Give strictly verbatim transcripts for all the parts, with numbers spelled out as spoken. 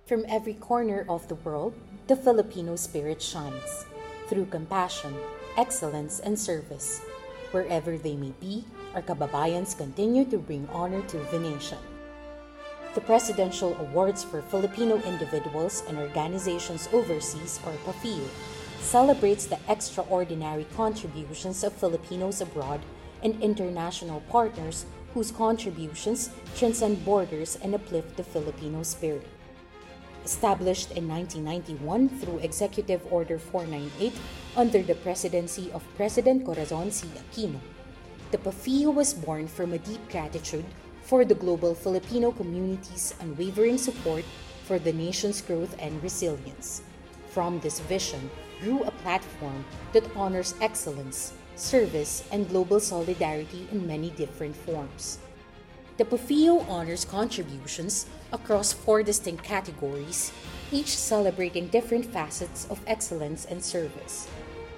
From every corner of the world, the Filipino spirit shines through compassion, excellence, and service. Wherever they may be, our kababayans continue to bring honor to the nation. The Presidential Awards for Filipino Individuals and Organizations Overseas, or PAFIO, celebrates the extraordinary contributions of Filipinos abroad and international partners whose contributions transcend borders and uplift the Filipino spirit. Established in nineteen ninety-one through Executive Order four ninety-eight under the presidency of President Corazon C. Aquino, the PAFIO was born from a deep gratitude for the global Filipino community's unwavering support for the nation's growth and resilience. From this vision grew a platform that honors excellence, service, and global solidarity in many different forms. The PAFIO honors contributions across four distinct categories, each celebrating different facets of excellence and service.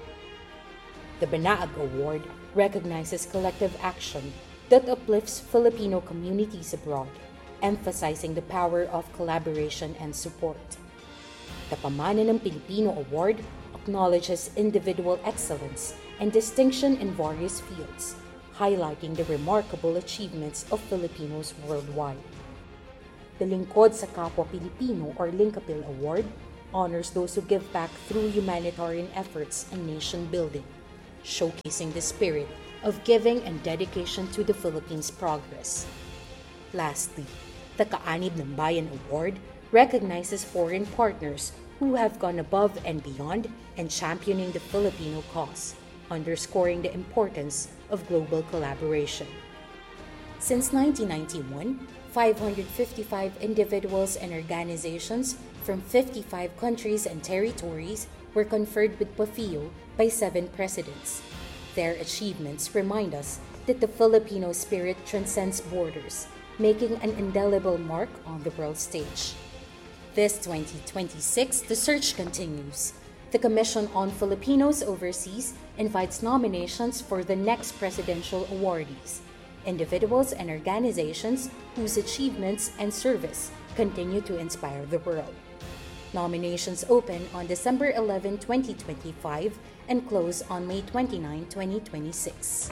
The Banaag Award recognizes collective action that uplifts Filipino communities abroad, emphasizing the power of collaboration and support. The Pamana ng Pilipino Award acknowledges individual excellence and distinction in various fields, highlighting the remarkable achievements of Filipinos worldwide. The Lingkod sa Kapwa Pilipino or Linkapil Award honors those who give back through humanitarian efforts and nation building, showcasing the spirit of giving and dedication to the Philippines' progress. Lastly, the Kaanib ng Bayan Award recognizes foreign partners who have gone above and beyond in championing the Filipino cause, underscoring the importance of global collaboration. Since nineteen ninety-one, five hundred fifty-five individuals and organizations from fifty-five countries and territories were conferred with PAFIO by seven presidents. Their achievements remind us that the Filipino spirit transcends borders, making an indelible mark on the world stage. This twenty twenty-six, the search continues. The Commission on Filipinos Overseas invites nominations for the next presidential awardees, individuals and organizations whose achievements and service continue to inspire the world. Nominations open on December eleventh, twenty twenty-five and close on May twenty-ninth, twenty twenty-six.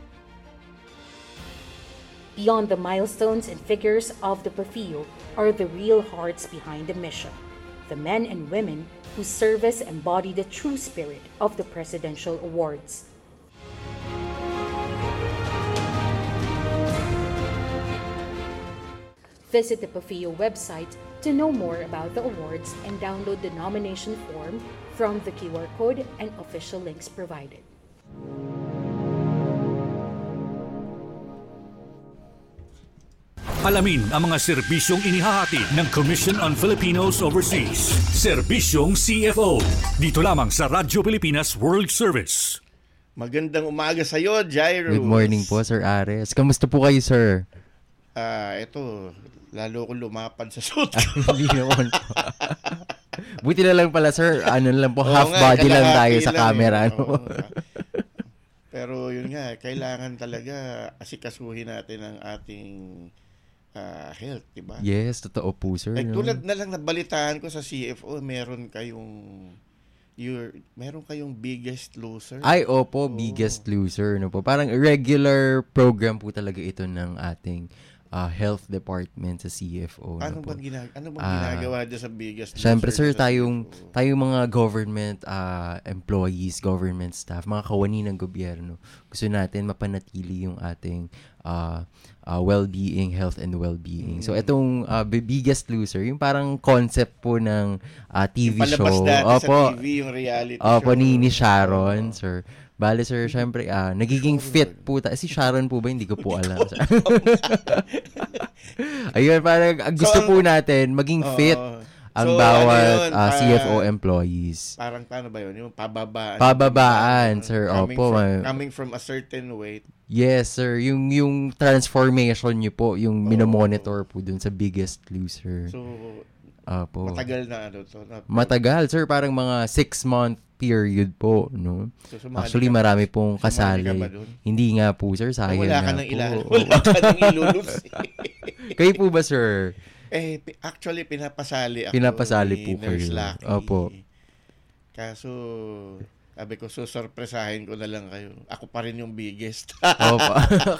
Beyond the milestones and figures of the PAFIO are the real hearts behind the mission, the men and women whose service embody the true spirit of the Presidential Awards. Visit the PAFIO website to know more about the awards and download the nomination form from the Q R code and official links provided. Alamin ang mga serbisyong inihahatid ng Commission on Filipinos Overseas. Serbisyong C F O. Dito lamang sa Radyo Pilipinas World Service. Magandang umaga sa iyo, Jairus. Good morning po, Sir Ares. Kamusta po kayo, sir? Ah, uh, ito, lalo ko lumapad sa suit ko. Hindi naman po. Buti na lang pala, sir. Ano lang po, half nga, body lang tayo sa lang camera. Eh. No? Pero yun nga, kailangan talaga asikasuhin natin ang ating uh, health, diba? Yes, totoo po, sir. Ay, no? Tulad na lang nabalitaan ko sa C F O, meron kayong your meron kayong Biggest Loser. Ay, opo, oh. Biggest Loser. No po? Parang regular program po talaga ito ng ating uh, health department sa C F O. Ano no bang, ginag- ano bang uh, ginagawa dyan sa Biggest Loser? Siyempre, sir, tayong, tayong mga government uh, employees, government staff, mga kawani ng gobyerno, gusto natin mapanatili yung ating uh, uh, well-being, health and well-being. Mm-hmm. So, itong uh, Biggest Loser, yung parang concept po ng uh, T V yung show. Dati opo, sa T V, yung reality opo, show. ni, ni Sharon, oh. sir. Bale, sir, syempre, uh, nagiging fit po. Ta- si Sharon po ba? Hindi ko po alam. Ayun, parang gusto so, po natin maging fit uh, ang so, bawat ano uh, C F O uh, employees. Parang paano ba yun? Yung pababaan. Pababaan, sir. Coming Opo. From, coming from a certain weight. Yes, sir. Yung yung transformation nyo po, yung oh. minomonitor po dun sa Biggest Loser. So, Opo. Matagal na ano to. Na, Matagal, sir. Parang mga six-month period po, no? So, actually, ka, marami pong kasali. Hindi nga po, sir. Sayang wala nga ka nang po. Ilan, wala ka nang ilulus. Kayo po ba, sir? Eh, pi- actually, pinapasali ako Pinapasali ni po Nurse kayo. Lucky. Opo. Kaso, sabi ko, susurpresahin ko na lang kayo. Ako pa rin yung biggest. Opo.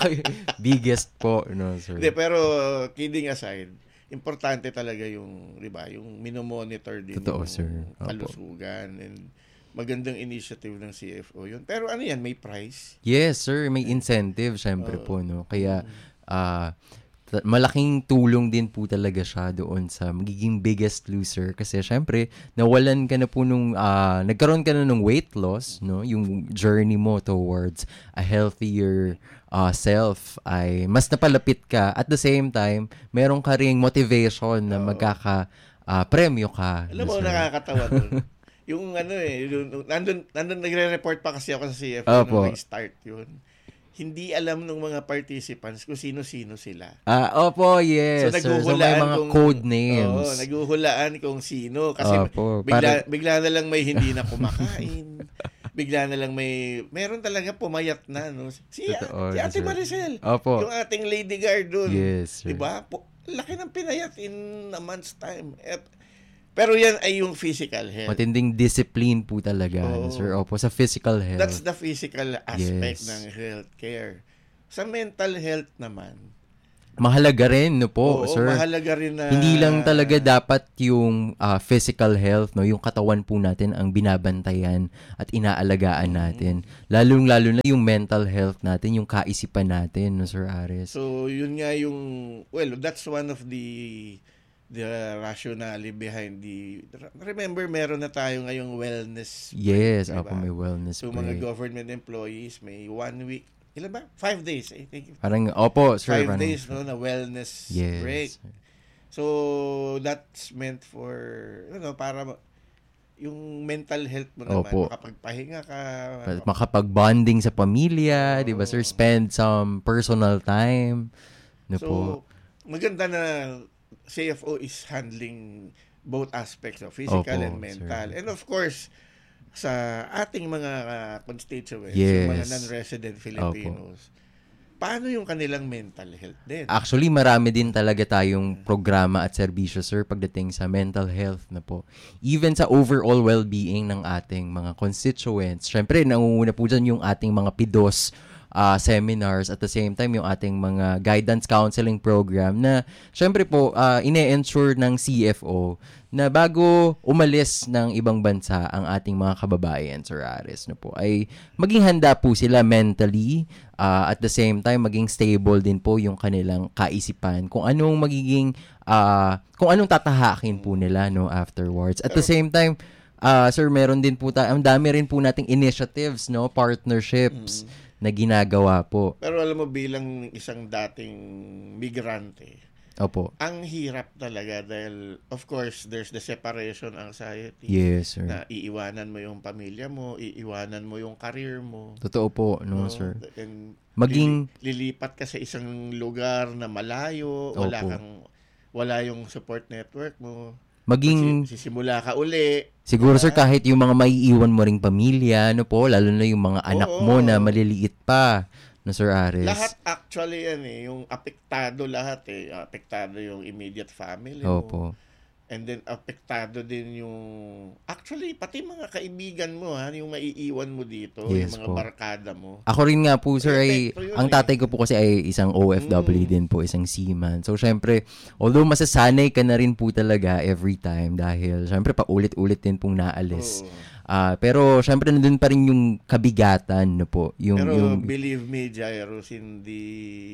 Biggest po, no, sir. Hindi, pero kidding aside, importante talaga yung, di ba, yung minomonitor din Totoo, yung sir. Opo. kalusugan. And magandang initiative ng C F O yun. Pero ano yan, may price? Yes, sir. May incentive, syempre Oo. po, no? Kaya, ah, ta- malaking tulong din po talaga siya doon sa magiging biggest loser. Kasi, syempre, nawalan ka na po nung, ah, nagkaroon ka na ng weight loss, no? Yung journey mo towards a healthier ah, self ay mas napalapit ka. At the same time, meron ka ring motivation na magkaka, ah, premyo ka. Alam no, mo, sir? nakakatawa doon. Yung ano eh, yung, nandun, nandun nagre-report pa kasi ako sa C F O Opo. nung nag-start yun. Hindi alam ng mga participants kung sino-sino sila. Ah, opo, yes, So, sir. So, may naghuhulaan mga kung- code names. Oo, naghuhulaan kung sino. Kasi Opo, bigla, para- bigla na lang may hindi na kumakain. Bigla na lang may... Meron talaga pumayat na, no? Si, Totoo, si Ate sir. Maricel. Opo. Yung ating lady guard doon. Yes, sir. Diba? Po, laki ng pinayat in a month's time. Et, pero yan ay yung physical health. Matinding discipline po talaga, Oo. sir. Opo, sa physical health. That's the physical aspect Yes. ng healthcare. Sa mental health naman, Mahalaga rin, no po, oo, sir. mahalaga rin na... Hindi lang talaga dapat yung ah, physical health, no, yung katawan po natin ang binabantayan at inaalagaan natin. Lalong-lalo na yung mental health natin, yung kaisipan natin, no, Sir Ares. So, yun nga yung... Well, that's one of the the rationale behind the... Remember, meron na tayo ngayong wellness break, Yes, diba? opo, may wellness So, mga break. government employees, may one week... Ilan ba? Five days, I think. Parang, opo, sir. Five parang- days, no, na wellness Yes. break. So, that's meant for, you know, para ma- yung mental health mo naman, Opo. makapagpahinga ka. Pa- Makapag-bonding sa pamilya, di ba, sir? Spend some personal time. No So, po. maganda na C F O is handling both aspects of physical Opo, and mental. sir. And of course, sa ating mga uh, constituents, Yes. yung mga non-resident Filipinos, paano yung kanilang mental health din? Actually, marami din talaga tayong programa at serbisyo, sir, pagdating sa mental health na po. Even sa overall well-being ng ating mga constituents. Siyempre, nangunguna po dyan yung ating mga P I D O S uh, seminars, at the same time yung ating mga guidance counseling program na syempre po uh, ine-ensure ng C F O na bago umalis ng ibang bansa ang ating mga kababayan, Sir Ares, no po, ay maging handa po sila mentally, uh, at the same time maging stable din po yung kanilang kaisipan kung anong magiging uh, kung anong tatahakin po nila, no, afterwards. At the same time, uh, sir, meron din po tayo, ang dami rin po nating initiatives, no, partnerships na ginagawa po. Pero alam mo, bilang isang dating migrante, Opo. ang hirap talaga dahil, of course, there's the separation anxiety. Yes, sir. Na iiwanan mo yung pamilya mo, iiwanan mo yung career mo. Totoo po, no, no? sir. And Maging- lili- lilipat ka sa isang lugar na malayo, wala Opo. kang wala yung support network mo. Maging, Sis- sisimula ka uli. siguro, diba? sir, kahit yung mga maiiwan mo ring pamilya, no po, lalo na yung mga anak Oo. mo na maliliit pa, no, Sir Ares. Lahat actually yan eh, yung apektado lahat eh. Apektado yung immediate family mo. Opo. And then apektado din yung actually pati mga kaibigan mo ha, yung maiiwan mo dito, Yes yung mga po. barkada mo. Ako rin nga po, sir, ay, Epekto yun ang eh. tatay ko po kasi ay isang O F W Mm. din po, isang seaman. So, syempre, although masasanay ka na rin po talaga every time dahil, syempre, paulit-ulit din pong naalis. Oo. Ah, pero, syempre, nandun pa rin yung kabigatan, no po. Yung, Pero yung, believe me, Jairus, hindi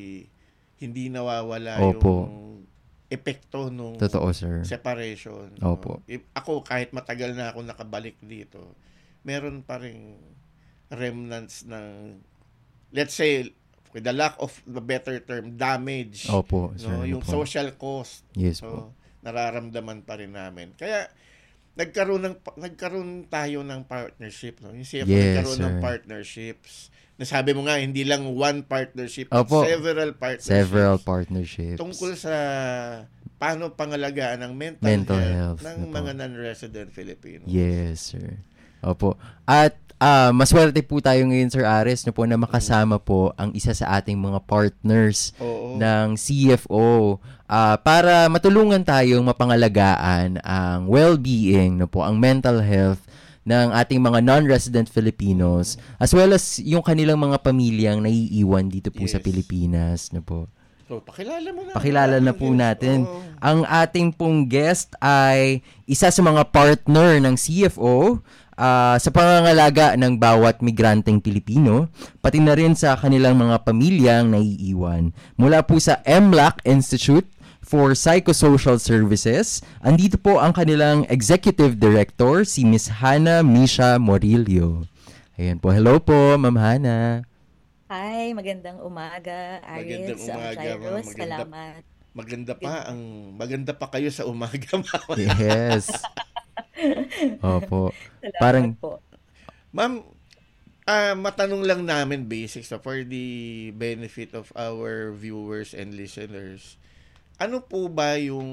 hindi nawawala Opo. yung epekto nung totoo, sir. separation. Opo. No? If- Ako, kahit matagal na ako nakabalik dito, meron pa ring remnants ng, let's say, with the lack of the better term, damage. Opo, sir. No? ano Yung po. social cost. Yes So, po. nararamdaman pa rin namin. Kaya, nagkaroon ng nagkaroon tayo ng partnership, no? Yung C F O Yes, nagkaroon ng sir. partnerships. Nasabi mo nga, hindi lang one partnership, Opo. several partnerships. Several partnerships. Tungkol sa paano pangalagaan ng mental, Mental health, health, ng ano po. mga non-resident Filipinos. Yes, sir. Opo. At ah, maswerte po tayo ngayon, Sir Ares, no po, na makasama po ang isa sa ating mga partners Oo. ng C F O ah, para matulungan tayong mapangalagaan ang well-being, no po, ang mental health ng ating mga non-resident Filipinos as well as yung kanilang mga pamilyang naiiwan dito po sa Yes. Pilipinas, no po. So, pakilala mo na. Pakilala na po Yes, natin. oo. Ang ating pong guest ay isa sa mga partner ng C F O ah, sa pangangalaga ng bawat migranteng Pilipino, pati na rin sa kanilang mga pamilyang naiiwan. Mula po sa M L A C Institute for Psychosocial Services, andito po ang kanilang Executive Director, si Miss Hana Misha Morillo. Ayan po. Hello po, Ma'am Hana. Hi, magandang umaga, Aris. Magandang umaga, Jairus, ma'am. Maganda- salamat. Maganda pa ang maganda pa kayo sa umaga, ma'am. Yes. Opo. Salamat Parang po. Ma'am, ah matanong lang namin basic so for the benefit of our viewers and listeners. Ano po ba yung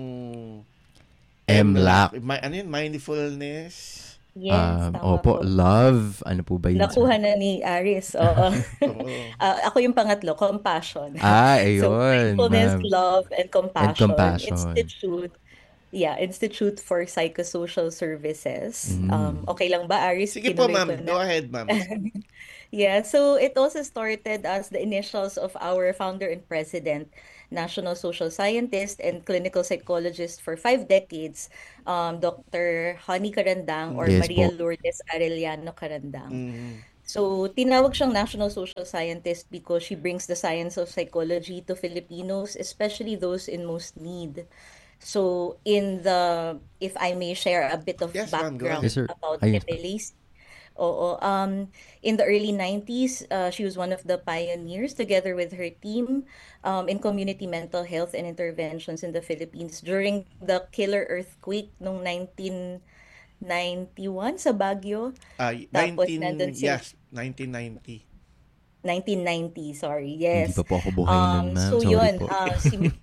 M L A C. Ma- ano yun? Mindfulness? Yes, Um, tama opo, po. love. Ano po ba yun? Nakuha na ni Aris. Oo. Oo. Ah, ako yung pangatlo, compassion. Ah, So, ayun, mindfulness, ma'am. love, and compassion. compassion. Institute. Yeah, Institute for Psychosocial Services. Mm. Um, okay lang ba, Aris? Sige po, Tinuloy ma'am. ko na. Go ahead, ma'am. Yeah, so it also started as the initials of our founder and president, national social scientist and clinical psychologist for five decades, um, Doctor Honey Carandang or Yes Maria po. Lourdes Arellano Carandang. Mm. So, tinawag siyang national social scientist because she brings the science of psychology to Filipinos, especially those in most need. So, in the, if I may share a bit of Yes, ma'am, go background Yes, sir. about Ayun. Pepe Lacy. Oo, um, in the early nineties, uh, she was one of the pioneers together with her team um, in community mental health and interventions in the Philippines during the killer earthquake noong nineteen ninety-one sa Baguio. Ah, Tapos nineteen nandun si yes, nineteen ninety. nineteen ninety, sorry. Hindi Yes. pa po ako buhay nun, Um, ma'am. so Sorry yun, po. ah, sim-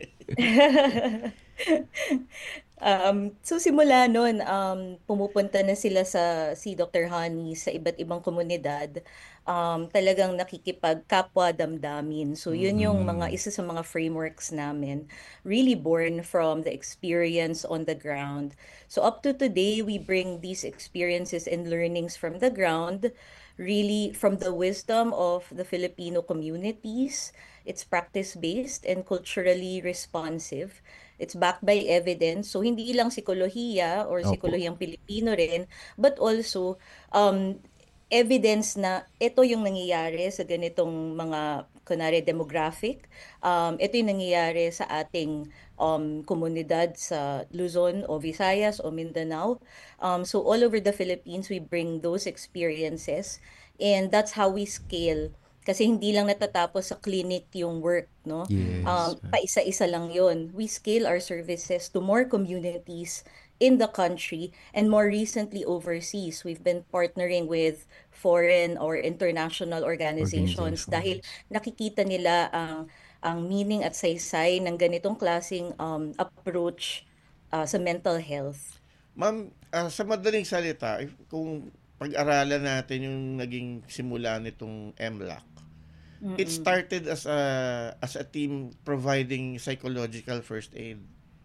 um, so simula nun, um, pumupunta na sila sa si Doctor Honey sa iba't ibang komunidad. Um, talagang nakikipagkapwa damdamin. So yun yung mga isa sa mga frameworks namin, really born from the experience on the ground. So up to today, we bring these experiences and learnings from the ground, really from the wisdom of the Filipino communities. It's practice-based and culturally responsive. It's backed by evidence. So, hindi lang psikolohiya or Opo. psikolohiyang Pilipino rin, but also um, evidence na ito yung nangyayari sa ganitong mga, kunwari, demographic. Um, ito yung nangyayari sa ating um, komunidad sa Luzon o Visayas o Mindanao. Um, so, all over the Philippines, we bring those experiences and that's how we scale. Kasi hindi lang natatapos sa clinic yung work, no? Yes. Um, paisa-isa lang yon. We scale our services to more communities in the country and more recently overseas. We've been partnering with foreign or international organizations, Organizations. dahil nakikita nila ang ang meaning at saysay ng ganitong klaseng um, approach uh, sa mental health. Ma'am, ah, sa madaling salita, if- kung pag-aralan natin yung naging simula nitong M L A C, it started as a as a team providing psychological first aid.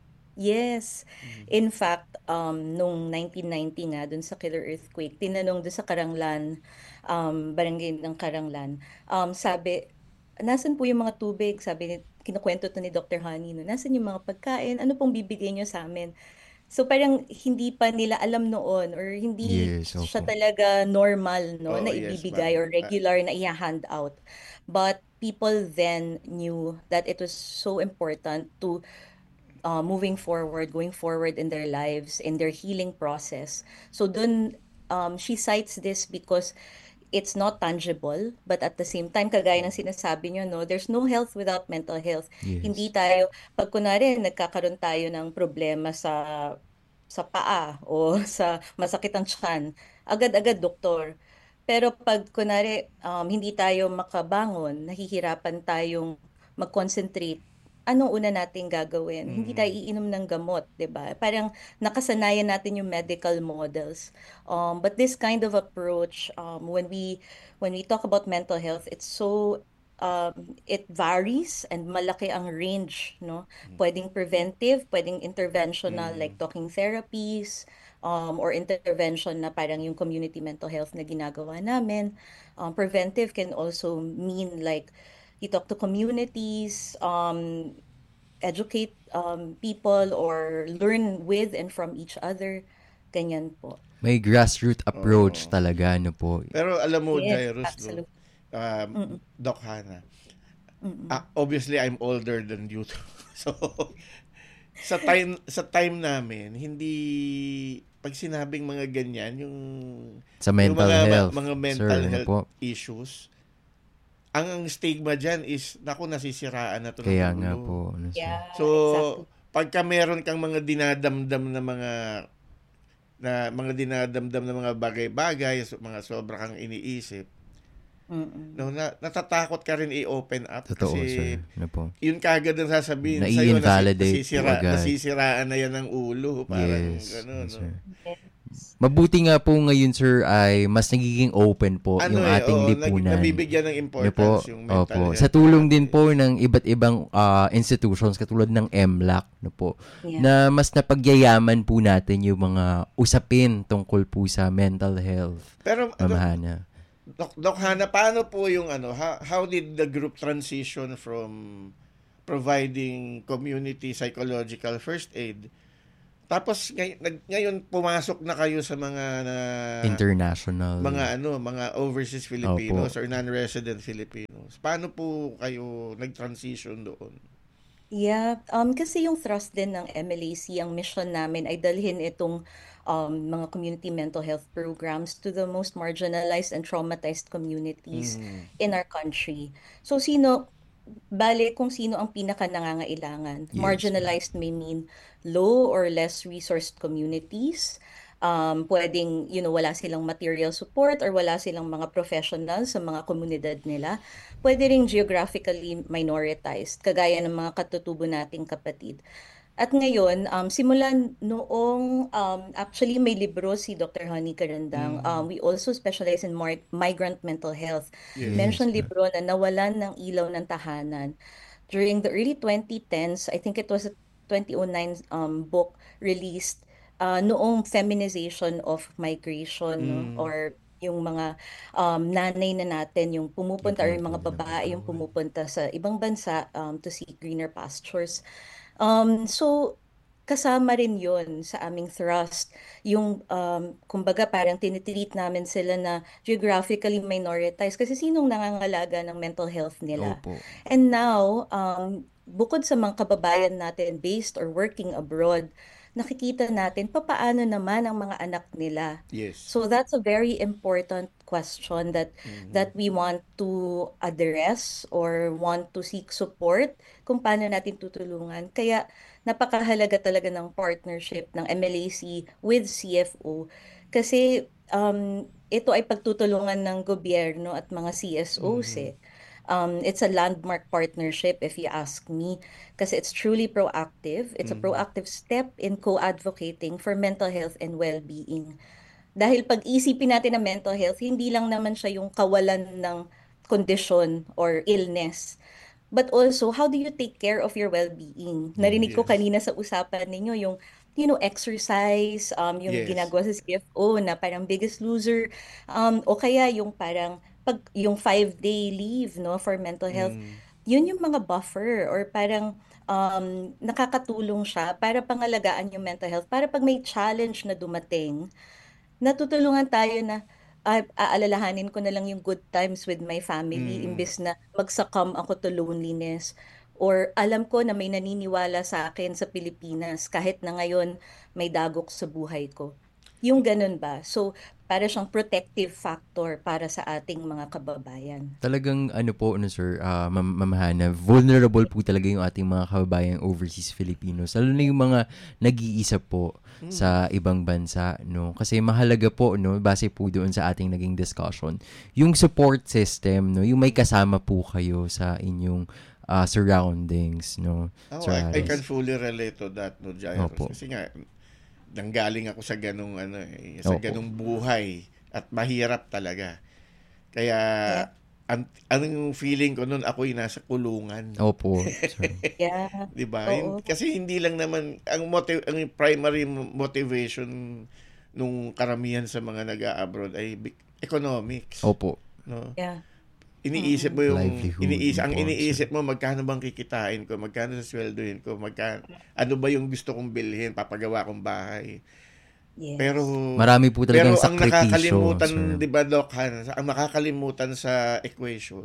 Yes. In fact, um, nung nineteen ninety nga, dun sa killer earthquake, tinanong dun sa Karanglan, um, barangay ng Karanglan, um, sabi, nasan po yung mga tubig? Sabi, ni- kinukwento to ni Doctor Honey, no? Nasan yung mga pagkain? Ano pong bibigay nyo sa amin? So parang hindi pa nila alam noon or hindi Yes, opo. siya talaga normal, no, Oo, na yes, ibibigay ma'am. or regular na i-hand out. But people then knew that it was so important to uh, moving forward, going forward in their lives, in their healing process. So dun, um, she cites this because it's not tangible, but at the same time, kagaya ng sinasabi nyo, no, there's no health without mental health. Yes. Hindi tayo, pag kunwari, nagkakaroon tayo ng problema sa sa paa o sa masakit ang tiyan, agad-agad doktor. Pero pag kunwari, um, hindi tayo makabangon, nahihirapan tayong mag-concentrate anong una nating gagawin? Hindi tayo iinom ng gamot, 'di ba? Parang nakasanayan natin yung medical models. Um, but this kind of approach, um, when we when we talk about mental health, it's so um, it varies and malaki ang range, no? Pwedeng preventive, pwedeng interventional like talking therapies, um, or intervention na parang yung community mental health na ginagawa namin. Um, preventive can also mean like you talk to communities, um, educate um, people or learn with and from each other. Ganyan po. May grassroots approach talaga, ano po. Pero alam mo, Yes, Jairus, no, absolutely. um, Doc Hannah, ah, obviously I'm older than you. So, sa time sa time namin, hindi pag sinabing mga ganyan, yung Sa mental yung mga, health, mga mental sir, ano health po. issues, ang, ang stigma dyan is, naku, nasisiraan na to ng Kaya ulo. nga po. Ano, sir. Yeah, So, exactly. pagka meron kang mga dinadamdam na mga na mga dinadamdam na mga bagay-bagay, so, mga sobra kang iniisip, no, na, natatakot ka rin i-open up. Totoo, kasi sir. Ano po. yun kagad ang sasabihin sa'yo, Nai-invalidate nasisira, po agad. nasisiraan na yan ng ulo. Parang Yes. gano'n, ano, no? sir. Mabuti nga po ngayon, sir, ay mas nagiging open po Ano yung eh, ating oo, lipunan. nag- nabibigyan ng Ano importance po, yung mental opo. health. Sa tulong din po ng iba't ibang ah, institutions katulad ng M L A C, no po, Yeah. na mas napagyayaman po natin yung mga usapin tungkol po sa mental health. Pero, ano, Mamahana. Doc, Doc Hannah, paano po yung ano, how, how did the group transition from providing community psychological first aid? Tapos ngay, nag, ngayon pumasok na kayo sa mga na, International. mga ano, mga overseas Filipinos or non-resident Filipinos. Paano po kayo nag-transition doon? Yeah, um, kasi yung thrust din ng M L A C, ang mission namin ay dalhin itong um, mga community mental health programs to the most marginalized and traumatized communities in our country. So sino, bale kung sino ang pinaka nangangailangan. Yes. Marginalized may mean low or less resourced communities. Um, pwedeng, you know, wala silang material support or wala silang mga professionals sa mga komunidad nila. Pwede ring geographically minoritized, kagaya ng mga katutubo nating kapatid. At ngayon, um, simulan noong, um, actually may libro si Doctor Honey Carandang. Um, we also specialize in mar- migrant mental health. Yes. Mention libro na nawalan ng ilaw ng tahanan. During the early twenty tens, I think it was a twenty oh nine um, book released uh, noong feminization of migration, no? Or yung mga um, nanay na natin, yung pumupunta, or yung mga babae yung pumupunta sa ibang bansa um, to seek greener pastures. Um, so, kasama rin yun sa aming thrust. Yung, um, kumbaga, parang tinitreat namin sila na geographically minoritized kasi sinong nangangalaga ng mental health nila. Opo. And now, um, bukod sa mga kababayan natin based or working abroad, nakikita natin papaano naman ang mga anak nila. Yes. So that's a very important question that that we want to address or want to seek support kung paano natin tutulungan. Kaya napakahalaga talaga ng partnership ng M L A C with C F O kasi um, ito ay pagtutulungan ng gobyerno at mga C S Os eh. Um, it's a landmark partnership if you ask me kasi it's truly proactive. It's a proactive step in co-advocating for mental health and well-being. Dahil pag isipin natin ang mental health, hindi lang naman siya yung kawalan ng condition or illness. But also, how do you take care of your well-being? Narinig ko Yes. kanina sa usapan ninyo yung, you know, exercise, um, yung Yes. ginagawa sa C F O na parang Biggest Loser, um, o kaya yung parang pag yung five-day leave, no, for mental health. Yun yung mga buffer or parang um, nakakatulong siya para pangalagaan yung mental health. Para pag may challenge na dumating, natutulungan tayo na ah, aalalahanin ko na lang yung good times with my family imbes na magsakam ako to loneliness. Or alam ko na may naniniwala sa akin sa Pilipinas kahit na ngayon may dagok sa buhay ko. Yung ganun ba? So, para siyang protective factor para sa ating mga kababayan. Talagang ano po, ano sir, uh, mam- mamahana, vulnerable po talaga yung ating mga kababayang overseas Filipinos. Lalo na yung mga nag-iisa po mm. sa ibang bansa, no? Kasi mahalaga po, no, base po doon sa ating naging discussion, yung support system, no, yung may kasama po kayo sa inyong uh, surroundings, no? Oh, Sir I, I can Aris. fully relate to that, no, Jairus. Opo. Kasi nga, nanggaling ako sa ganung ano eh, sa Opo. ganung buhay at mahirap talaga. Kaya Yeah. ang anong feeling ko noon ako'y nasa kulungan. Opo, sir. Yeah. 'Di ba? Oo. Kasi hindi lang naman ang motiv ang primary motivation nung karamihan sa mga nag-a-abroad ay bi- economics, Opo. no? Yeah. Iniisip mo yung Livelihood iniisip ang po, iniisip mo magkano bang kikitain ko, magkano sa sweldohin ko, magkano ano ba yung gusto kong bilhin, papagawa kong bahay. Yes. Pero Marami po talagang pero ang sakripisyo, nakakalimutan, sir. 'di ba, Doc Han, ang nakakalimutan sa equation,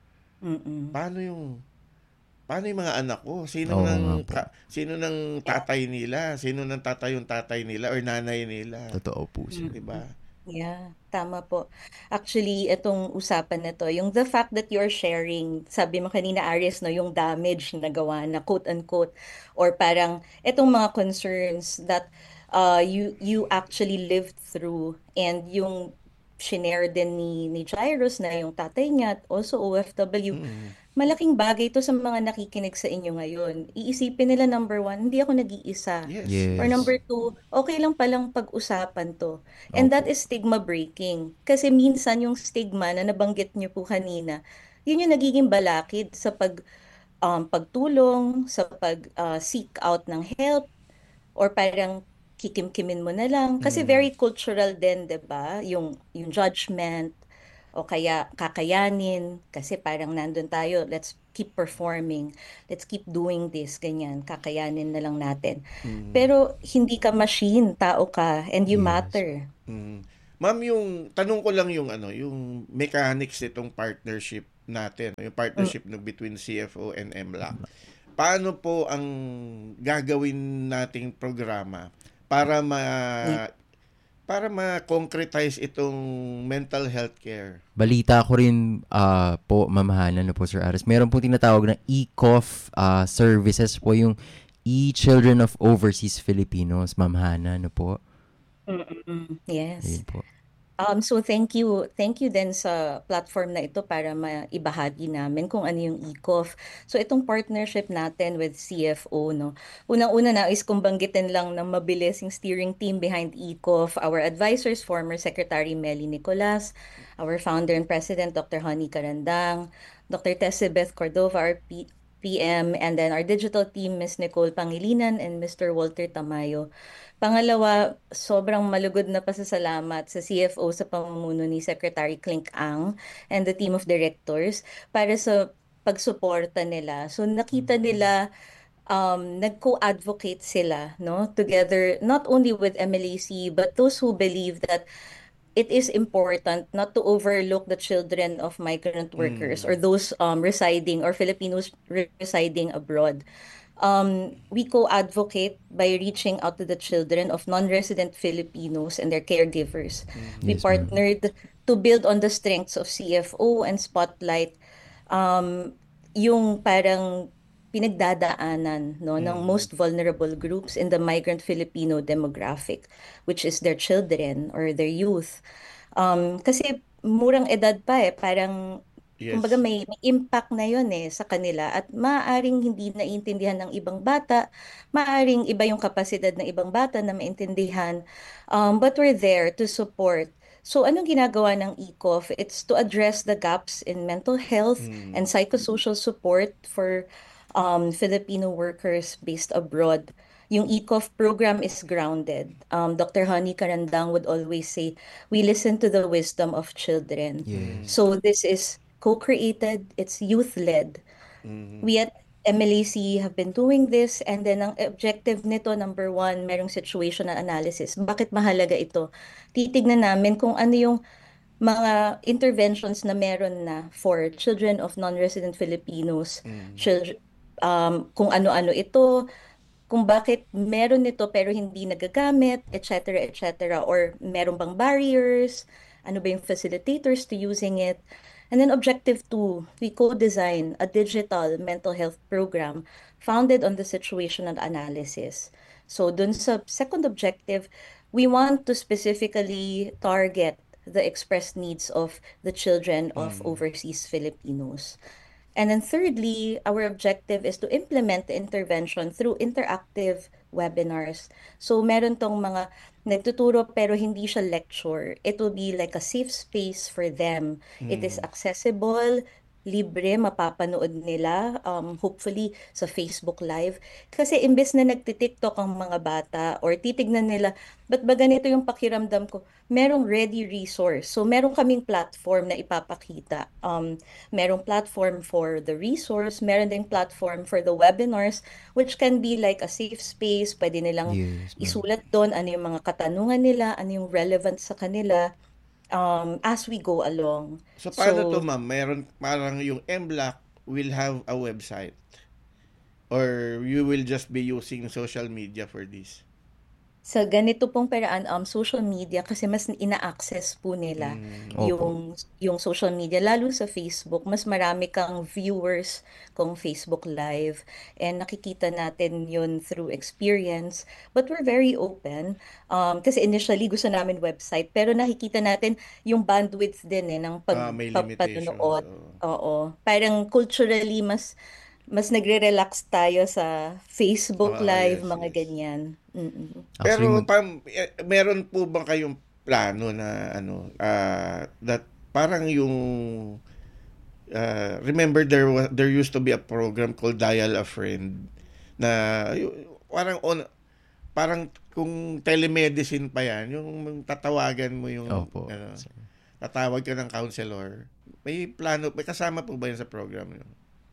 Mm-mm. paano yung paano yung mga anak ko? Sino Oo nang nga po. ka- sino nang tatay nila? Sino nang tatay yung tatay nila or nanay nila? Totoo po, sir. 'Di ba? Yeah, tama po. Actually, itong usapan na to, yung the fact that you're sharing, sabi mo kanina, Aris, no, yung damage na gawa na quote-unquote, or parang itong mga concerns that uh, you you actually lived through, and yung shinare din ni, ni Jairus na yung tatay niya, at also O F W, malaking bagay to sa mga nakikinig sa inyo ngayon. Iisipin nila, number one, hindi ako nag-iisa. Yes. Yes. Or number two, okay lang palang pag-usapan to. And that Opo. is stigma breaking. Kasi minsan yung stigma na nabanggit niyo po kanina, yun yung nagiging balakid sa pag um, pagtulong, sa pag uh, seek out ng help, or parang kikimkimin mo na lang. Kasi very cultural din, 'di ba? Yung yung judgment o kaya kakayanin, kasi parang nandun tayo, let's keep performing, let's keep doing this, ganyan, kakayanin na lang natin. Pero hindi ka machine, tao ka, and you Yes. matter. Mm. Ma'am, yung tanong ko lang yung ano, yung mechanics nitong partnership natin, yung partnership no between C F O and M L A C. Paano po ang gagawin nating programa para ma para ma-concretize itong mental health care? Balita ko rin ah, po, Ma'am Hana, no po, Sir Aris. Meron po tinatawag na E C O F ah, services po, yung E-Children of Overseas Filipinos, Ma'am Hana, no po. Mm-mm. Yes. Ayun po. Um, so thank you, thank you din sa platform na ito para maibahagi namin kung ano yung E C O F. So itong partnership natin with C F O, no. Unang-una nais kong banggitin lang na mabilis yung steering team behind E C O F, our advisors, former Secretary Melly Nicolas, our founder and president, Doctor Honey Carandang, Doctor Tessibeth Cordova, our P- PM, and then our digital team, Miz Nicole Pangilinan and Mister Walter Tamayo. Pangalawa, sobrang malugod na pasasalamat sa C F O sa pamumuno ni Secretary Clink Ang and the team of directors para sa pagsuporta nila. So nakita nila, um, nag-co-advocate sila, no, together, not only with M L A C, but those who believe that it is important not to overlook the children of migrant workers or those um, residing or Filipinos re- residing abroad. Um, we co-advocate by reaching out to the children of non-resident Filipinos and their caregivers. We Yes, ma'am. partnered to build on the strengths of C F O and spotlight um, yung parang pinagdadaanan, no, ng most vulnerable groups in the migrant Filipino demographic, which is their children or their youth. Um, kasi murang edad pa eh, parang Yes. kumbaga may, may impact na yun eh sa kanila, at maaaring hindi naiintindihan ng ibang bata, maaaring iba yung kapasidad ng ibang bata na maintindihan, um, but we're there to support. So anong ginagawa ng E C O F? It's to address the gaps in mental health and psychosocial support for um, Filipino workers based abroad. Yung E C O F program is grounded. Um, Doctor Honey Carandang would always say, we listen to the wisdom of children. Yes. So this is co-created, it's youth-led. We at M L A C have been doing this, and then ang objective nito, number one, merong situational analysis. Bakit mahalaga ito? Titignan namin kung ano yung mga interventions na meron na for children of non-resident Filipinos, children, um, kung ano-ano ito, kung bakit meron nito pero hindi nagagamit, et cetera, et cetera, or meron bang barriers, ano ba yung facilitators to using it. And then objective two, we co-design a digital mental health program founded on the situational analysis. So dun sa second objective, we want to specifically target the expressed needs of the children of overseas Filipinos. And then thirdly, our objective is to implement the intervention through interactive webinars. So meron tong mga nagtuturo pero hindi siya lecture. It will be like a safe space for them. It is accessible, libre, mapapanood nila, um, hopefully sa Facebook Live. Kasi imbes na nagtitiktok ang mga bata or titignan nila, ba't ba ganito yung pakiramdam ko? Merong ready resource. So meron kaming platform na ipapakita. Um, merong platform for the resource, meron ding platform for the webinars, which can be like a safe space. Pwede nilang Yes, ma'am. isulat doon ano yung mga katanungan nila, ano yung relevant sa kanila um, as we go along. So, paano to, So, ma'am? Meron, parang yung M-Block will have a website? Or you will just be using social media for this? sa ganito pong paraan, um, social media, kasi mas ina-access po nila Opo. yung, yung social media, lalo sa Facebook, mas marami kang viewers kung Facebook Live, and nakikita natin yun through experience, but we're very open, um, kasi initially gusto namin website, pero nakikita natin yung bandwidth din eh, ng Ah, may limitations. pagpapanood. Oo. Oo. Parang culturally, mas mas nagre-relax tayo sa Facebook Ah, Live, yes, mga yes. ganyan. Mm-mm. Actually, Pero mag- pam, eh, meron po ba kayong plano na ano, ah, that parang yung ah, remember there was there used to be a program called Dial a Friend na y- parang on parang kung telemedicine pa yan, yung tatawagan mo yung Opo. ano, tatawag ka ng counselor. May plano, may kasama po ba yun sa program yun?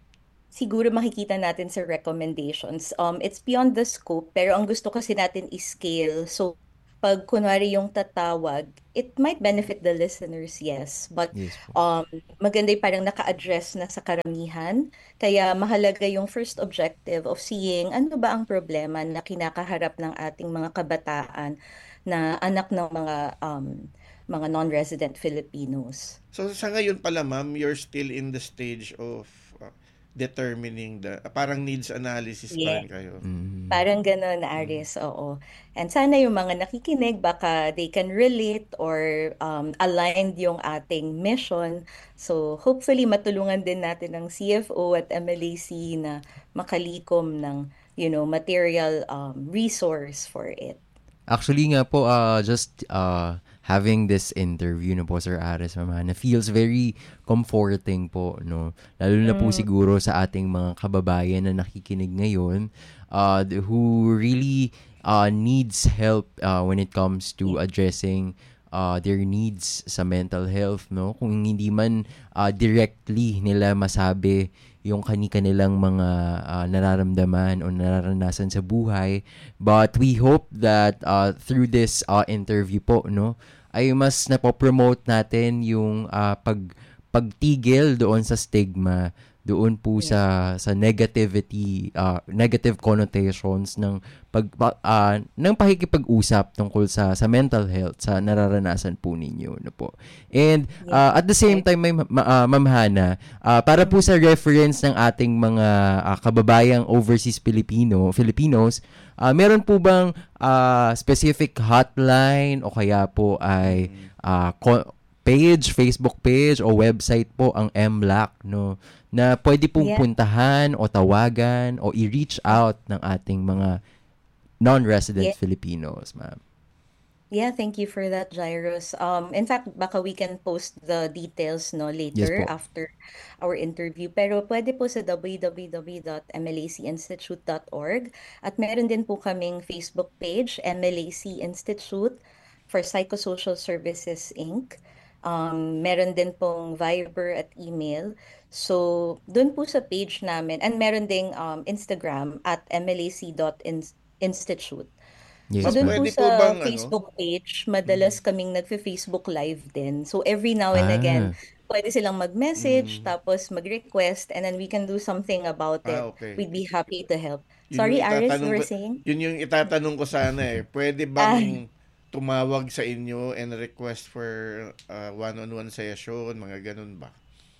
Siguro makikita natin sa recommendations. Um, it's beyond the scope, pero ang gusto kasi natin is-scale. So, pag kunwari yung tatawag, it might benefit the listeners, yes. But yes po. um, maganda yung parang naka-address na sa karamihan. Kaya mahalaga yung first objective of seeing ano ba ang problema na kinakaharap ng ating mga kabataan na anak ng mga um, mga non-resident Filipinos. So sa ngayon pala, ma'am, you're still in the stage of uh, determining the uh, parang needs analysis pa rin Yeah. kayo. Mm. Parang gano'n, Aris, oo. And sana yung mga nakikinig, baka they can relate or um, aligned yung ating mission. So hopefully matulungan din natin ng C F O at M L A C na makalikom ng, you know, material um, resource for it. Actually nga po, uh, just uh, having this interview na po, Sir Aris, Mama, na feels very comforting po, no? Lalo na po siguro sa ating mga kababayan na nakikinig ngayon, uh, who really uh, needs help uh, when it comes to addressing uh, their needs sa mental health, no? Kung hindi man uh, directly nila masabi yung kani-kanilang mga uh, nararamdaman o nararanasan sa buhay. But we hope that uh, through this uh, interview po, no, ay mas napopromote natin yung uh, pag pagtigil doon sa stigma, doon po Yes. sa sa negativity, uh, negative connotations ng pag uh, ng pakikipag-usap tungkol sa sa mental health sa nararanasan po ninyo, no po. And uh, at the same time, may ma- uh, Ma'am Hana, uh, para po sa reference ng ating mga uh, kababayang overseas Filipino, Filipinos, uh, meron po bang uh, specific hotline o kaya po ay uh, co- page, Facebook page o website po ang M L A C, no, na pwede pong Yeah. puntahan o tawagan o i-reach out ng ating mga non-resident Yeah. Filipinos, ma'am. Yeah, thank you for that, Jairus. Um, in fact, baka we can post the details no later po. after our interview. Pero pwede po sa w w w dot m l a c institute dot org at meron din po kaming Facebook page, M L A C Institute for Psychosocial Services Incorporated. Um, meron din pong Viber at email. So, doon po sa page namin, and meron ding um, Instagram at m l a c dot institute. Yes, So, Ma'am, doon ma'am. po pwede po sa bang ano? Facebook page, madalas kaming nagfe-Facebook Live din. So, every now and again, Ah, pwede silang mag-message, Mm. tapos mag-request, and then we can do something about it. Ah, okay. We'd be happy to help. Yun Sorry, yung Aris, you itatanong were ko, saying? yun yung itatanong ko sana eh. Pwede Ah, bang tumawag sa inyo and request for uh, one-on-one session, mga ganun ba?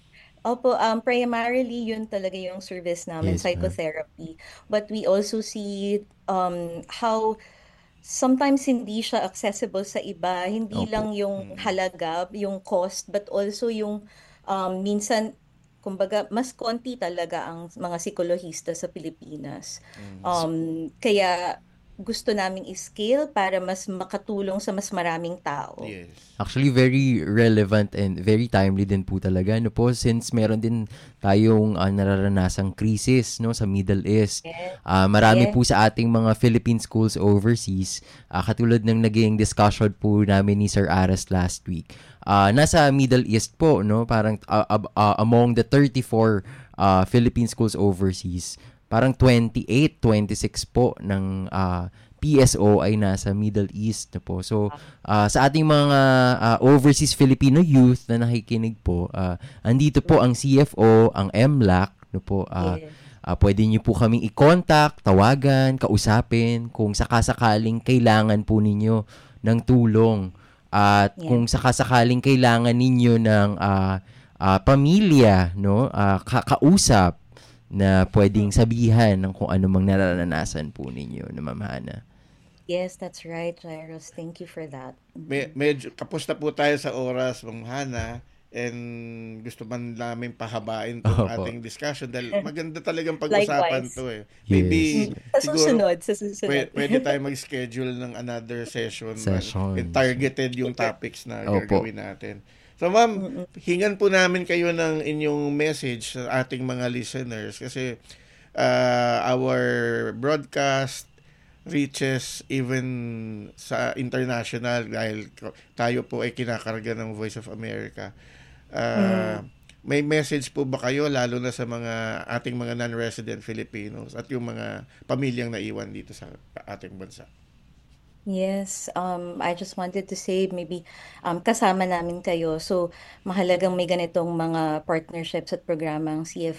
Opo, um, primarily yun talaga yung service namin, yes, ma'am. psychotherapy. But we also see um, how sometimes hindi siya accessible sa iba. Hindi Opo. lang yung Mm. halaga, yung cost, but also yung um, minsan kumbaga mas konti talaga ang mga psikolohista sa Pilipinas. Um, kaya gusto naming i-scale para mas makatulong sa mas maraming tao. Yes. Actually, very relevant and very timely din po talaga, no po, since meron din tayong uh, nararanasang krisis, no, sa Middle East. Yes. Uh, marami Yes. po sa ating mga Philippine schools overseas, uh, katulad ng naging discussion po namin ni Sir Aras last week. Uh, nasa Middle East po, no, parang uh, uh, uh, among the thirty-four uh, Philippine schools overseas, parang twenty-eight, twenty-six po ng uh, P S O ay nasa Middle East na po. So, uh, sa ating mga uh, overseas Filipino youth na nakikinig po, uh, andito po ang C F O, ang M L A C, no po, uh, Yes. uh, pwede nyo po kaming i-contact, tawagan, kausapin kung sakasakaling kailangan po ninyo ng tulong. At Yeah. kung sakasakaling kailangan ninyo ng uh, uh, pamilya, no, uh, ka- kausap, na pwedeng sabihan ng kung ano mang nararanasan po ninyo na Ma'am Hana. Yes, that's right, Jairus. Thank you for that. Me- medyo kapos na po tayo sa oras, Ma'am Hana, and gusto man namin pahabain Opo. itong ating discussion dahil maganda talagang pag-usapan Likewise. to eh. Yes. Maybe Sa siguro susunod, sa susunod. pwe- pwede tayo mag-schedule ng another session, Session. and targeted yung topics na Opo. gagawin natin. So ma'am, hingan po namin kayo ng inyong message sa ating mga listeners kasi uh, our broadcast reaches even sa international dahil ko- tayo po ay kinakarga ng Voice of America. Uh, May message po ba kayo lalo na sa mga ating mga non-resident Filipinos at yung mga pamilyang naiwan dito sa ating bansa? Yes, um, I just wanted to say maybe um, kasama namin kayo. So, mahalagang may ganitong mga partnerships at programang C F